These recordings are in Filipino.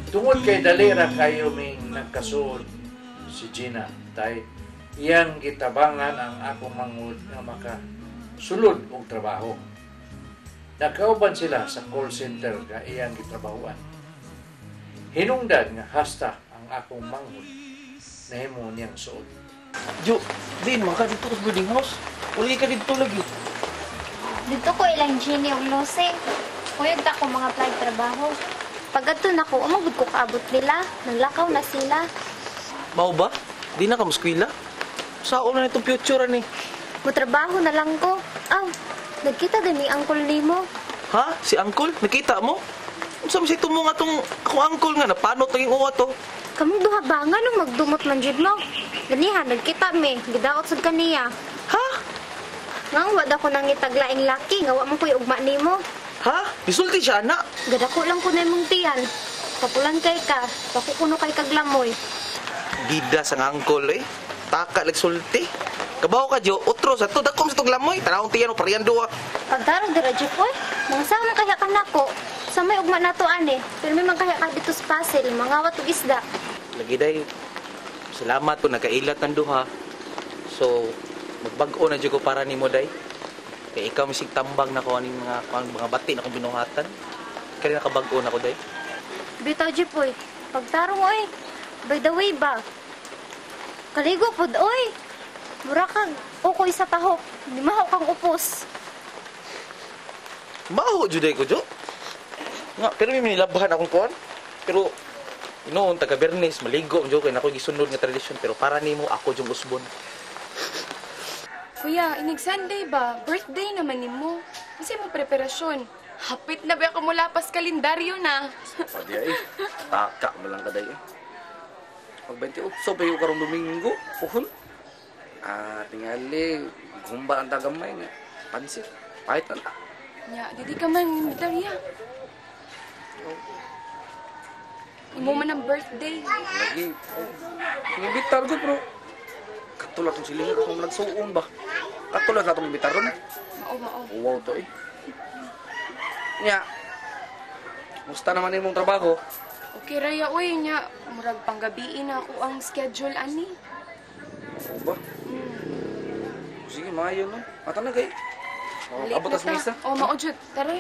Tungod kay dalira kayo ming nagkasuod si Gina, tay, iyang gitabangan ang akong mangud nga makasulod og trabaho. Nagkauban sila sa call center nga iyang gitrabahuan. Hinungdan nga hasta ang akong mangud nahimo niyang suod. Jo, din, maka dito sa boarding house. Uli ka dito lagi. Dito ko ilang Gini og Lose. Kuyog ta ko mga apply trabaho. Pagkatun ako, umagod ko kaabot nila. Naglakaw na sila. Mao ba? Di na ka muskwila? Sao na itong future ni? Mutrabaho na lang ko. Aw, nagkita din ni Uncle Limo. Ha? Si Uncle? Nakita mo? Unsa man siya tumo nga tong akong uncle nga napanot taging uwa to? Kamong duha ba nga nung magdumot man jud mo? Ganiha, nagkita me. Gidaot sad kaniya. Ha? Nga wala ko nang itaglaing laki. Nga wa mo ko'y ugma nimo. Ha? Isulti siya, anak? Gadako lang ko na imong tiyan. Papulan kay ka. Pakukuno kay kaglamoy. Bida sa uncle eh. Taka nagsulti. Kabaw ka, Jo. Utro sa to. Dakom sa itong lamoy. Tanawang tiyan o pariyan duwa. Pagdarong dira jud ko. Nang sa man kaya ka nako. Sa may ugma nato ani. Pero may man kaya ka dito sa Pasel. Mga watog isda. Lagi day. Salamat po nagkailat ng duha. So, magbag-o na dyan ko para ni mo day. Kaya ikaw misig tambang na ko aning mga bati na kong binuhatan. Kaya nakabag-o na ko day. Bitaw jud poy. Pagtarong oy. By the way ba? Kaligo pod oy. Mura kang ukoy sa tahok. Di mahaw kang upos. Maho juday ko, Jo. Nga, pero may nilabahan akong kuhan. Pero, noon, taga-Bernes, maligo ang Jo. Kaya ako gisunod nga tradisyon. Pero para nimo ako yung usbon. Kuya, inig Sunday ba? Birthday naman ni mo. Kasi mo preparasyon. Hapit na ba ako mula pas kalendaryo na? Pwede ay. Taka mo lang kaday eh. Pag 28 ba yung karong Domingo? Puhol. Tingali. Gumba ang tagamay nga. Pansit. Pahit na na. Nya, didi ka man, Daria. Imo man ang birthday. Lagi. Ibitar ko bro. Katulad ng silingan akong nagsuon ba? Katulad na itong ibitar ron. Mao. Wow to eh. Nya. Musta naman yung mong trabaho? Okay, Raya, uy, nya. Murag panggabiin na ako ang schedule, ani. Oo ba? Sige, maayo no. Mata na kay. Abot as misa. Mao jud. Tara.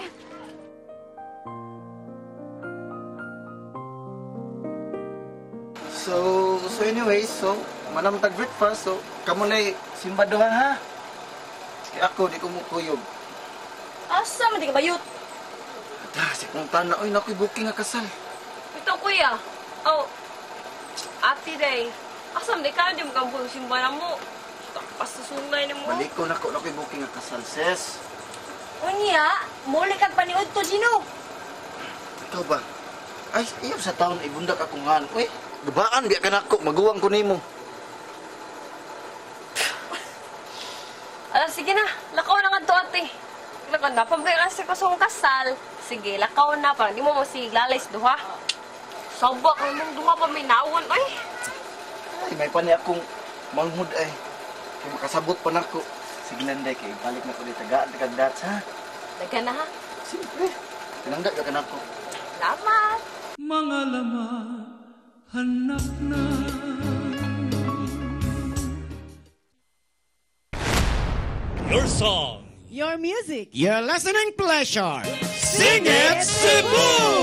So anyway, manamtag breakfast, kamo na'y simba doha ha. Kaya ako, di ko mukuyog. Asa man di ka bayot? Si kong tana, oy, nako'y booking nga kasal. Ito kuya. Oh. Ate day. Asa man di ka di mo kampung simbahan mo. Pasusunay ni mo. Balik ko nako'y booking nga kasal, sis. Unya, muli kag paniud to Gino. Ikaw ba? Ay, iyo sa taon, ibundak akong han. Uy, gabaan, biya ka nako, maguwang ko nimo. Sige na, lakaw na nga to ate. Lakaw na, pabaya kasi ko sa kasal. Sige, lakaw na, parang di mo mo si Lalay sa duha. Sabak, mong duha pa may nawon, ay. Ay, may pani akong manghud ay. Kaya makasabot pa nako. Sige landay, kay balik na ko di tagaan, tagandats ha. Daga na ha. Siyempre, tinangga ka nako. Salamat. Mga laman, hanap na. Your song, your music, your listening pleasure. Sing it, Cebu!